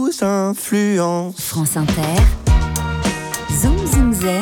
nous influence. France Inter, Zoom Zoom Zen,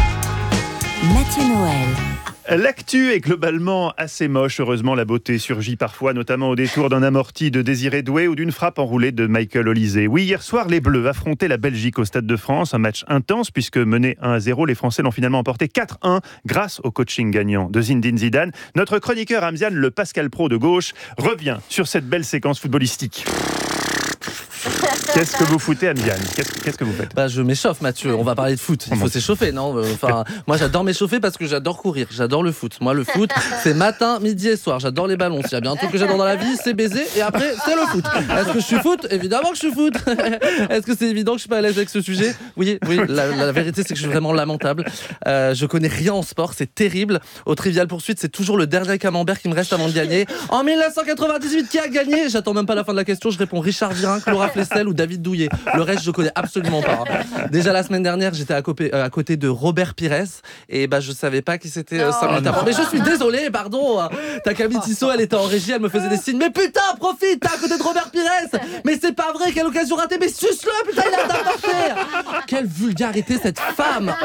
Mathieu Noël. L'actu est globalement assez moche. Heureusement, la beauté surgit parfois, notamment au détour d'un amorti de Désiré Doué ou d'une frappe enroulée de Michael Olysée. Oui, hier soir, les Bleus affrontaient la Belgique au Stade de France. Un match intense puisque menés 1-0, les Français l'ont finalement emporté 4-1 grâce au coaching gagnant de Zinedine Zidane. Notre chroniqueur Hamzian, le Pascal Pro de gauche, revient sur cette belle séquence footballistique. Qu'est-ce que vous foutez, Hamzian ? Qu'est-ce que vous faites ? Je m'échauffe, Mathieu. On va parler de foot. Il faut s'échauffer, non ? Moi, j'adore m'échauffer parce que j'adore courir. J'adore le foot. Moi, le foot, c'est matin, midi et soir. J'adore les ballons. S'il y a bien un truc que j'adore dans la vie, c'est baiser. Et après, c'est le foot. Est-ce que je suis foot ? Évidemment que je suis foot. Est-ce que c'est évident que je suis pas à l'aise avec ce sujet ? Oui. La vérité, c'est que je suis vraiment lamentable. Je connais rien en sport. C'est terrible. Au Trivial Poursuite, c'est toujours le dernier camembert qui me reste avant de gagner. En 1998, qui a gagné ? J'attends même pas la fin de la question. Je réponds Richard Virin, Laura Flessel ou David Douillet. Le reste, je connais absolument pas. Déjà la semaine dernière, j'étais à côté de Robert Pires et je savais pas qui c'était 5 minutes avant. Mais je suis désolé, pardon. Ta Camille Tissot, elle était en régie, elle me faisait des signes. Mais putain, profite, t'es à côté de Robert Pires. Mais c'est pas vrai, quelle occasion ratée. Mais suce-le, putain, il a d'apporter. Quelle vulgarité cette femme.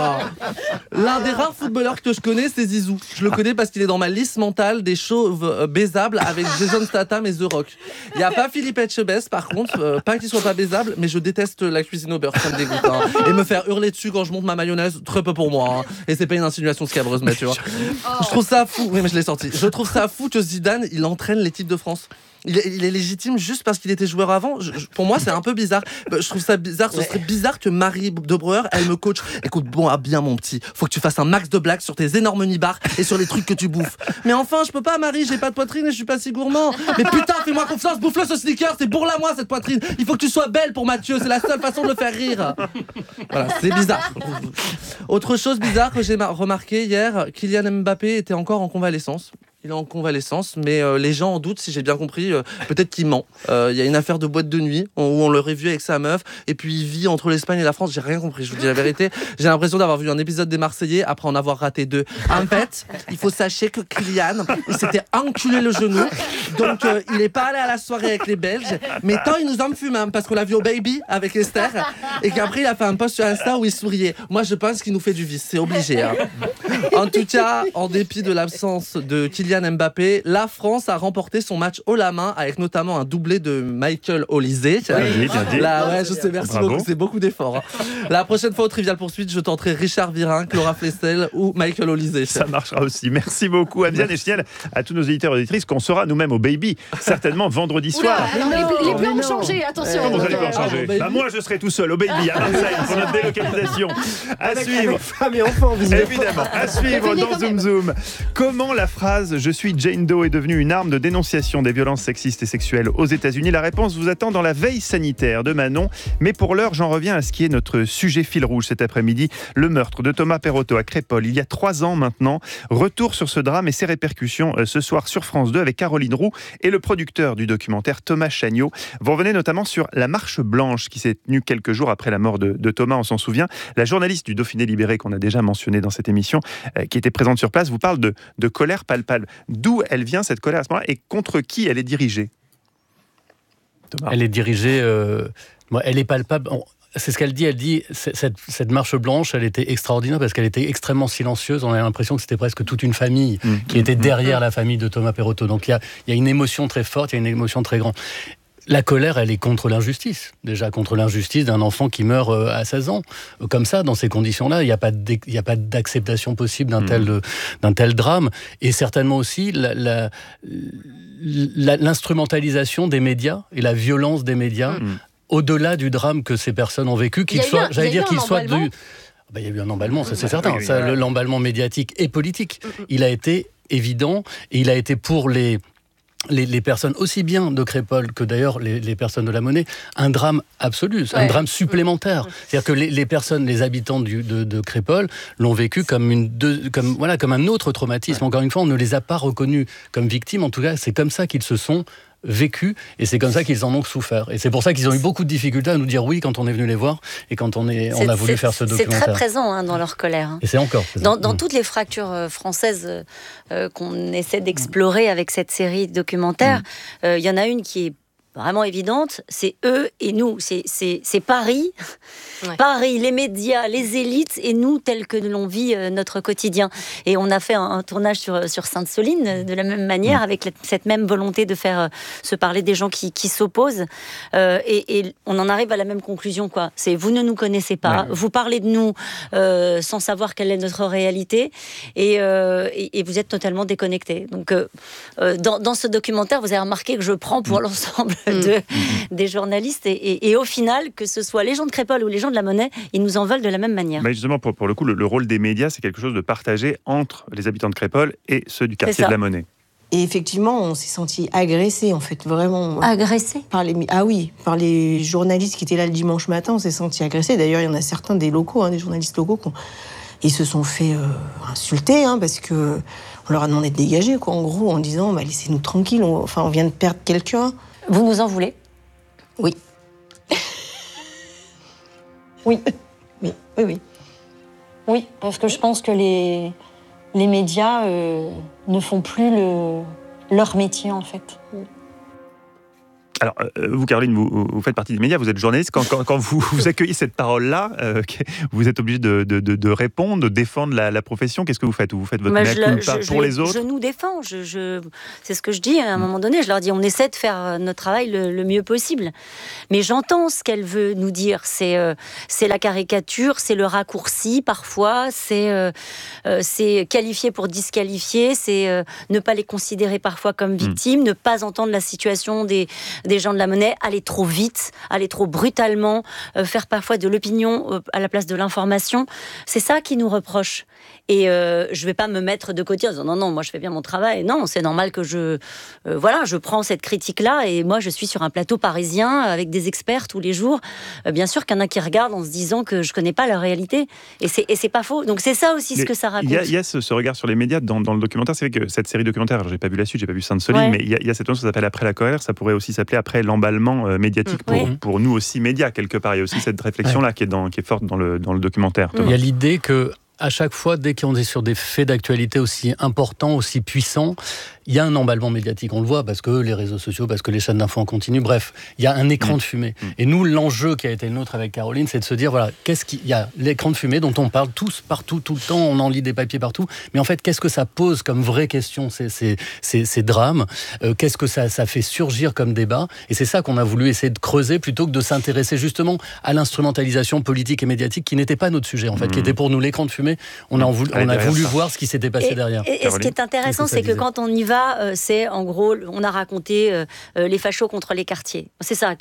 L'un des rares footballeurs que je connais, c'est Zizou. Je le connais parce qu'il est dans ma liste mentale des chauves baisables avec Jason Statham et The Rock. Il y a pas Philippe Etchebest, par contre, pas qu'il soit pas baisable, mais je déteste la cuisine au beurre, ça me dégoûte. Et me faire hurler dessus quand je monte ma mayonnaise, très peu pour moi. Et c'est pas une insinuation scabreuse, Mathieu. Je trouve ça fou. Oui, mais je l'ai sorti. Je trouve ça fou que Zidane, il entraîne l'équipe de France. Il est légitime juste parce qu'il était joueur avant. Pour moi, c'est un peu bizarre. Je trouve ça bizarre. Ce serait bizarre que Marie De Breuer, elle me coach. Écoute, bien mon petit, faut que tu fasses un max de blagues sur tes énormes nibards et sur les trucs que tu bouffes. Mais enfin, je peux pas, Marie, j'ai pas de poitrine et je suis pas si gourmand. Mais putain, fais-moi confiance, bouffe-le ce sneaker, c'est pour la moi cette poitrine. Il faut que tu sois belle pour Mathieu, c'est la seule façon de le faire rire. Voilà, c'est bizarre. Autre chose bizarre que j'ai remarqué hier, Kylian Mbappé était encore en convalescence. Il est en convalescence, mais les gens en doutent, si j'ai bien compris, peut-être qu'il ment. Il y a une affaire de boîte de nuit où on l'aurait vu avec sa meuf, et puis il vit entre l'Espagne et la France. J'ai rien compris, je vous dis la vérité. J'ai l'impression d'avoir vu un épisode des Marseillais après en avoir raté 2. En fait, il faut sachez que Kylian, il s'était enculé le genou, donc il est pas allé à la soirée avec les Belges, mais tant il nous en fume, parce qu'on l'a vu au Baby avec Esther, et qu'après il a fait un post sur Insta où il souriait. Moi, je pense qu'il nous fait du vice, c'est obligé. En tout cas, en dépit de l'absence de Kylian Mbappé, la France a remporté son match haut la main avec notamment un doublé de Michael Olysée. Oui, bien dit. Je sais, merci Bravo. beaucoup, c'est beaucoup d'efforts. La prochaine fois au Trivial Poursuite, je tenterai Richard Virin, Laura Flessel ou Michael Olysée. Ça marchera aussi. Merci beaucoup, Hamzian, et je signale à tous nos auditeurs et auditrices qu'on sera nous-mêmes au Baby, certainement vendredi soir. Alors, les plans ont changé, attention. Comment vous allez pas en changer ? Moi, je serai tout seul au Baby à Marseille pour notre délocalisation. À suivre. Femmes et enfants, Évidemment, à suivre dans Zoom Zoom. Comment la phrase « Je suis Jane Doe » est devenue une arme de dénonciation des violences sexistes et sexuelles aux États-Unis ? La réponse vous attend dans la veille sanitaire de Manon. Mais pour l'heure, j'en reviens à ce qui est notre sujet fil rouge cet après-midi, le meurtre de Thomas Perotto à Crépol, il y a 3 ans maintenant. Retour sur ce drame et ses répercussions ce soir sur France 2 avec Caroline Roux et le producteur du documentaire Thomas Chagnot. Vous revenez notamment sur la marche blanche qui s'est tenue quelques jours après la mort de Thomas, on s'en souvient. La journaliste du Dauphiné Libéré qu'on a déjà mentionné dans cette émission, qui était présente sur place, vous parle de colère palpable. D'où elle vient cette colère à ce moment-là et contre qui elle est dirigée ? Thomas. Elle est dirigée, elle est palpable. C'est ce qu'elle dit. Elle dit cette marche blanche, elle était extraordinaire parce qu'elle était extrêmement silencieuse. On a l'impression que c'était presque toute une famille qui était derrière la famille de Thomas Perotto. Donc il y a une émotion très forte, il y a une émotion très grande. La colère, elle est contre l'injustice. Déjà, contre l'injustice d'un enfant qui meurt à 16 ans. Comme ça, dans ces conditions-là, il n'y a pas d'acceptation possible d'un tel drame. Et certainement aussi l'instrumentalisation des médias et la violence des médias au-delà du drame que ces personnes ont vécu, qu'il soit du... Il y a eu un emballement, ça c'est certain. L'emballement médiatique et politique, il a été évident et il a été pour les personnes aussi bien de Crépol que d'ailleurs les personnes de la Monnaie, un drame absolu, un drame supplémentaire. C'est-à-dire que les personnes, les habitants de Crépol l'ont vécu comme un autre traumatisme. Encore une fois, on ne les a pas reconnus comme victimes. En tout cas, c'est comme ça qu'ils se sont vécu, et c'est comme ça qu'ils en ont souffert. Et c'est pour ça qu'ils ont eu beaucoup de difficultés à nous dire oui quand on est venu les voir et quand on a voulu faire ce documentaire. C'est très présent dans leur colère. Et c'est encore présent. Dans toutes les fractures françaises qu'on essaie d'explorer avec cette série documentaire, il y en a une qui est vraiment évidente, c'est eux et nous. C'est Paris, Ouais. Paris, les médias, les élites et nous tels que l'on vit notre quotidien. Et on a fait un tournage sur Sainte-Soline de la même manière, avec cette même volonté de faire se parler des gens qui s'opposent. Et on en arrive à la même conclusion, quoi. C'est vous ne nous connaissez pas, vous parlez de nous sans savoir quelle est notre réalité, et vous êtes totalement déconnectés. Donc, dans ce documentaire, vous avez remarqué que je prends pour l'ensemble des journalistes, et au final, que ce soit les gens de Crépol ou les gens de La Monnaie, ils nous en veulent de la même manière. Mais justement, pour le coup, le rôle des médias, c'est quelque chose de partagé entre les habitants de Crépol et ceux du quartier de La Monnaie. Et effectivement, on s'est senti agressés, en fait, vraiment. Agressés ? Par les journalistes qui étaient là le dimanche matin, on s'est senti agressés. D'ailleurs, il y en a certains des locaux, des journalistes locaux, ils se sont fait insulter, parce que on leur a demandé de dégager, quoi, en gros, en disant laissez-nous tranquilles, on vient de perdre quelqu'un. Vous nous en voulez ? Oui. Oui. Oui. Oui, parce que je pense que les médias ne font plus leur métier, en fait. Alors, vous, Caroline, vous faites partie des médias, vous êtes journaliste. Quand vous accueillez cette parole-là, vous êtes obligé de répondre, de défendre la profession. Qu'est-ce que vous faites ? Vous faites votre mea culpa pour les autres ? Je nous défends. C'est ce que je dis à un moment donné. Je leur dis, on essaie de faire notre travail le mieux possible. Mais j'entends ce qu'elle veut nous dire. C'est la caricature, c'est le raccourci parfois, c'est qualifier pour disqualifier, c'est ne pas les considérer parfois comme victimes, ne pas entendre la situation des gens de La Monnaie, aller trop vite, aller trop brutalement, faire parfois de l'opinion à la place de l'information. C'est ça qu'ils nous reprochent. Et je ne vais pas me mettre de côté en disant non, moi je fais bien mon travail. Non, c'est normal que je prends cette critique-là, et moi je suis sur un plateau parisien avec des experts tous les jours. Bien sûr qu'il y en a qui regardent en se disant que je ne connais pas la réalité. Et c'est pas faux. Donc c'est ça aussi ce que ça raconte. Il y a ce regard sur les médias dans le documentaire. C'est vrai que cette série documentaire, alors, j'ai pas vu la suite, j'ai pas vu Sainte-Soline, mais il y a cette chose qui s'appelle Après la colère. Ça pourrait aussi s'appeler Après l'emballement médiatique pour nous aussi médias, quelque part. Il y a aussi cette réflexion-là qui est forte dans le documentaire. Il y a l'idée que à chaque fois, dès qu'on est sur des faits d'actualité aussi importants, aussi puissants, il y a un emballement médiatique. On le voit parce que les réseaux sociaux, parce que les chaînes d'infos en continu, bref, il y a un écran de fumée. Et nous, l'enjeu qui a été le nôtre avec Caroline, c'est de se dire, voilà, il y a l'écran de fumée dont on parle tous, partout, tout le temps, on en lit des papiers partout, mais en fait, qu'est-ce que ça pose comme vraie question, ces drames, qu'est-ce que ça fait surgir comme débat, et c'est ça qu'on a voulu essayer de creuser, plutôt que de s'intéresser justement à l'instrumentalisation politique et médiatique, qui n'était pas notre sujet, en fait, qui était pour nous l'écran de fumée. On a voulu voir ce qui s'était passé derrière. Et ce qui est intéressant, c'est que quand on y va, c'est en gros, on a raconté les fachos contre les quartiers. C'est ça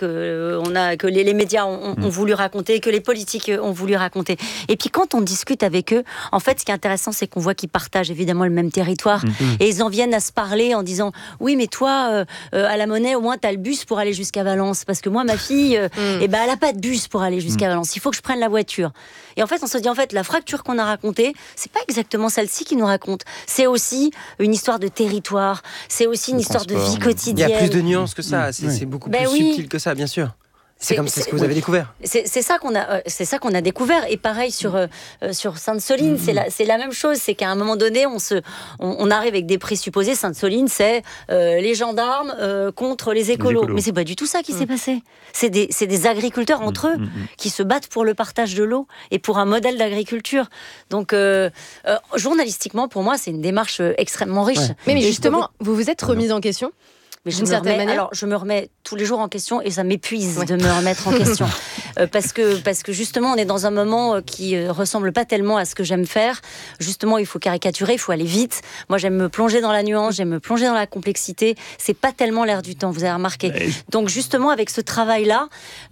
que les médias ont voulu raconter, que les politiques ont voulu raconter. Et puis quand on discute avec eux, en fait, ce qui est intéressant, c'est qu'on voit qu'ils partagent évidemment le même territoire. Et ils en viennent à se parler en disant, oui, mais toi, à La Monnaie, au moins, t'as le bus pour aller jusqu'à Valence. Parce que moi, ma fille, elle n'a pas de bus pour aller jusqu'à Valence. Il faut que je prenne la voiture. Et en fait, on se dit, la fracture qu'on a racontée, c'est pas exactement celle-ci qui nous raconte. C'est aussi une histoire de territoire, c'est aussi une histoire de vie quotidienne. Il y a plus de nuances que ça, c'est beaucoup plus subtil que ça, bien sûr. C'est ce que vous avez découvert. C'est ça qu'on a découvert. Et pareil sur Sainte-Soline, c'est la même chose. C'est qu'à un moment donné, on arrive avec des présupposés. Sainte-Soline, c'est les gendarmes contre les écolos. Mais c'est pas du tout ça qui s'est passé. C'est des agriculteurs entre eux qui se battent pour le partage de l'eau et pour un modèle d'agriculture. Donc, journalistiquement, pour moi, c'est une démarche extrêmement riche. Ouais. Mais justement, vous vous êtes remise en question ? Mais je me remets tous les jours en question, et ça m'épuise de me remettre en question. Parce que justement, on est dans un moment qui ressemble pas tellement à ce que j'aime faire. Justement, il faut caricaturer, il faut aller vite. Moi, j'aime me plonger dans la nuance, j'aime me plonger dans la complexité. C'est pas tellement l'air du temps, vous avez remarqué. Donc justement, avec ce travail-là,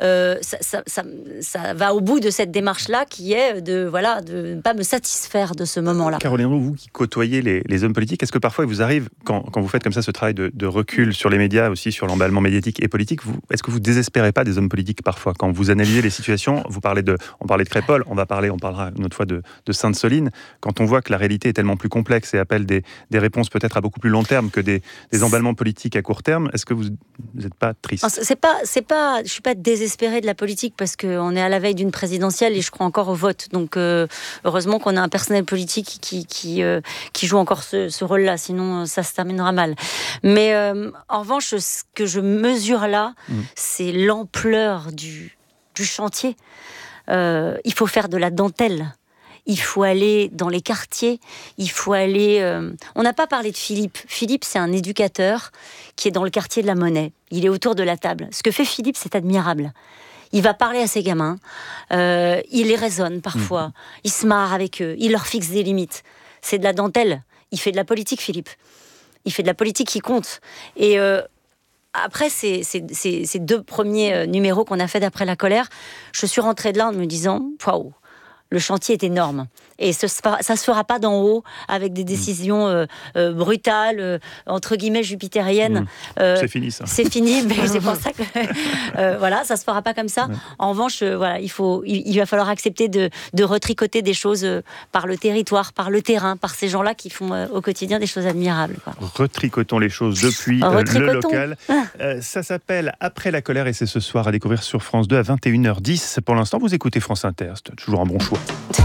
ça va au bout de cette démarche-là, qui est de ne pas me satisfaire de ce moment-là. Caroline, vous qui côtoyez les hommes politiques, est-ce que parfois il vous arrive, quand vous faites comme ça ce travail de recul sur les médias, aussi sur l'emballement médiatique et politique, est-ce que vous désespérez pas des hommes politiques parfois, quand vous analysez voyez les situations, on parlait de Crépol, on parlera une autre fois de Sainte-Soline, quand on voit que la réalité est tellement plus complexe et appelle des réponses peut-être à beaucoup plus long terme que des emballements politiques à court terme, est-ce que vous n'êtes pas triste ? Je suis pas désespérée de la politique parce qu'on est à la veille d'une présidentielle et je crois encore au vote. Donc heureusement qu'on a un personnel politique qui joue encore ce rôle-là, sinon ça se terminera mal. Mais en revanche, ce que je mesure là, c'est l'ampleur du chantier. Il faut faire de la dentelle. Il faut aller dans les quartiers, il faut aller... On n'a pas parlé de Philippe. Philippe, c'est un éducateur qui est dans le quartier de la Monnaie. Il est autour de la table. Ce que fait Philippe, c'est admirable. Il va parler à ses gamins, il les raisonne parfois, il se marre avec eux, il leur fixe des limites. C'est de la dentelle. Il fait de la politique, Philippe. Il fait de la politique qui compte. Et après ces 2 premiers numéros qu'on a fait d'après la colère, je suis rentrée de là en me disant « Waouh !» Le chantier est énorme. Et ça se fera pas d'en haut avec des décisions brutales, entre guillemets jupitériennes. C'est fini ça. C'est fini, mais c'est pour ça que voilà, ça se fera pas comme ça. Ouais. En revanche, voilà, il va falloir accepter de retricoter des choses par le territoire, par le terrain, par ces gens-là qui font au quotidien des choses admirables. Quoi. Retricotons les choses depuis le local. Ça s'appelle Après la colère et c'est ce soir à découvrir sur France 2 à 21h10. Pour l'instant, vous écoutez France Inter. C'est toujours un bon choix.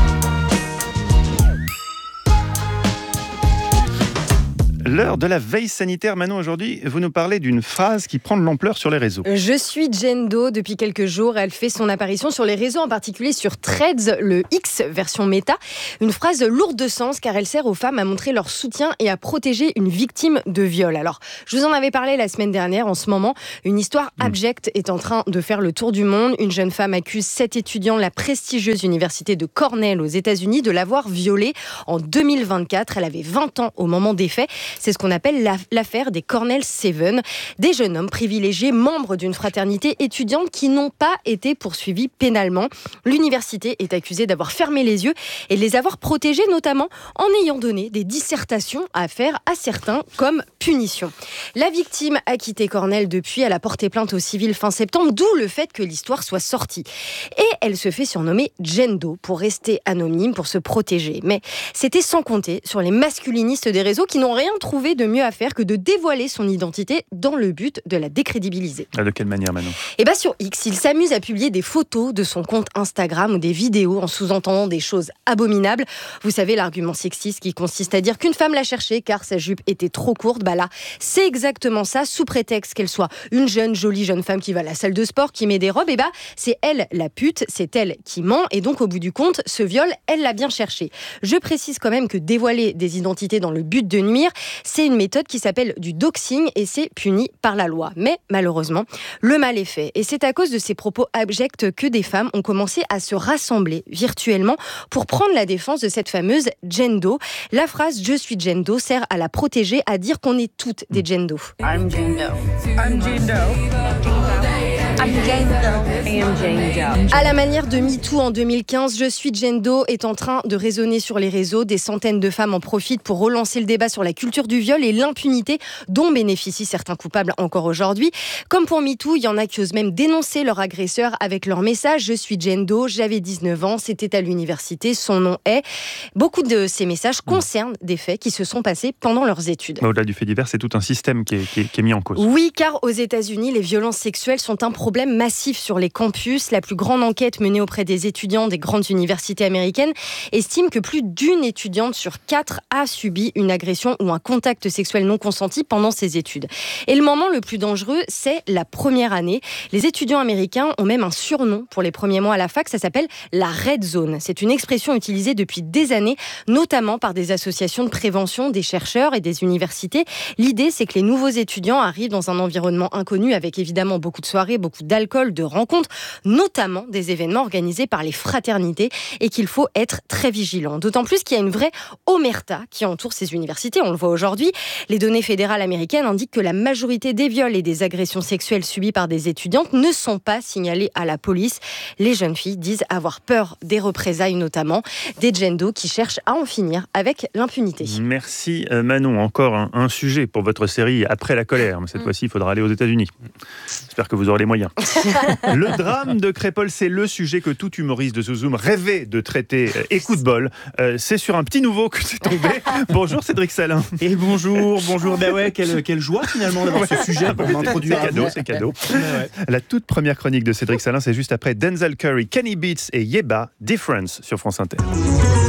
L'heure de la veille sanitaire. Manon, aujourd'hui, vous nous parlez d'une phrase qui prend de l'ampleur sur les réseaux. Je suis Jane Doe depuis quelques jours. Elle fait son apparition sur les réseaux, en particulier sur Threads, le X version méta. Une phrase lourde de sens car elle sert aux femmes à montrer leur soutien et à protéger une victime de viol. Alors, je vous en avais parlé la semaine dernière. En ce moment, une histoire abjecte est en train de faire le tour du monde. Une jeune femme accuse 7 étudiants de la prestigieuse université de Cornell aux États-Unis de l'avoir violée en 2024. Elle avait 20 ans au moment des faits. C'est ce qu'on appelle l'affaire des Cornell 7, des jeunes hommes privilégiés, membres d'une fraternité étudiante qui n'ont pas été poursuivis pénalement. L'université est accusée d'avoir fermé les yeux et de les avoir protégés, notamment en ayant donné des dissertations à faire à certains comme punition. La victime a quitté Cornell depuis, elle a porté plainte au civil fin septembre, d'où le fait que l'histoire soit sortie. Et elle se fait surnommer Jane Doe pour rester anonyme, pour se protéger. Mais c'était sans compter sur les masculinistes des réseaux qui n'ont rien trouvé de mieux à faire que de dévoiler son identité dans le but de la décrédibiliser. De quelle manière, Manon ? Sur X, il s'amuse à publier des photos de son compte Instagram ou des vidéos en sous-entendant des choses abominables. Vous savez, l'argument sexiste qui consiste à dire qu'une femme l'a cherché car sa jupe était trop courte. Là, c'est exactement ça, sous prétexte qu'elle soit une jolie jeune femme qui va à la salle de sport, qui met des robes, c'est elle la pute, c'est elle qui ment, et donc au bout du compte, ce viol, elle l'a bien cherché. Je précise quand même que dévoiler des identités dans le but de nuire, c'est une méthode qui s'appelle du doxing et c'est puni par la loi. Mais malheureusement, le mal est fait. Et c'est à cause de ces propos abjects que des femmes ont commencé à se rassembler virtuellement pour prendre la défense de cette fameuse Jane Doe. La phrase « Je suis Jane Doe » sert à la protéger, à dire qu'on est toutes des Jane Doe. I'm Jane Doe. I'm Jane Doe. I'm Jane Doe. I am Jane Doe. À la manière de MeToo en 2015, Je suis Jane Doe est en train de résonner sur les réseaux. Des centaines de femmes en profitent pour relancer le débat sur la culture du viol et l'impunité dont bénéficient certains coupables encore aujourd'hui. Comme pour MeToo, il y en a qui osent même dénoncer leur agresseur avec leur message « Je suis Jane Doe, j'avais 19 ans, c'était à l'université, son nom est ». Beaucoup de ces messages concernent des faits qui se sont passés pendant leurs études. Au-delà du fait divers, c'est tout un système qui est mis en cause. Oui, car aux États-Unis, les violences sexuelles sont un problème massif sur les campus. La plus grande enquête menée auprès des étudiants des grandes universités américaines estime que plus d'une étudiante sur 4 a subi une agression ou un contact sexuel non consenti pendant ses études. Et le moment le plus dangereux, c'est la première année. Les étudiants américains ont même un surnom pour les premiers mois à la fac, ça s'appelle la Red Zone. C'est une expression utilisée depuis des années, notamment par des associations de prévention, des chercheurs et des universités. L'idée, c'est que les nouveaux étudiants arrivent dans un environnement inconnu avec évidemment beaucoup de soirées, beaucoup d'alcool, de rencontres, notamment des événements organisés par les fraternités et qu'il faut être très vigilant. D'autant plus qu'il y a une vraie omerta qui entoure ces universités, on le voit aujourd'hui. Les données fédérales américaines indiquent que la majorité des viols et des agressions sexuelles subies par des étudiantes ne sont pas signalées à la police. Les jeunes filles disent avoir peur des représailles, notamment des Jane Doe qui cherchent à en finir avec l'impunité. Merci Manon. Encore un sujet pour votre série Après la colère. Cette fois-ci, il faudra aller aux États-Unis. J'espère que vous aurez les moyens. bien. Le drame de Crépol, c'est le sujet que tout humoriste de Zoom rêvait de traiter. Et coup de bol, c'est sur un petit nouveau que c'est tombé. Bonjour Cédric Salin. Et bonjour. Ben ouais, quelle joie finalement d'avoir ce sujet pour m'introduire. C'est cadeau. Ouais. La toute première chronique de Cédric Salin, c'est juste après Denzel Curry, Kenny Beats et Yeba, Difference sur France Inter.